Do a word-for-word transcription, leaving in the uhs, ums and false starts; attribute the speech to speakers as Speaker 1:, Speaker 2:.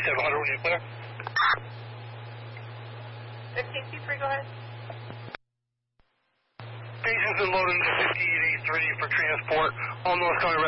Speaker 1: seven hundred when you're clear.
Speaker 2: fifteen two three, go ahead.
Speaker 1: Patient's been loaded into fifty-eight eighty-three for transport. All North County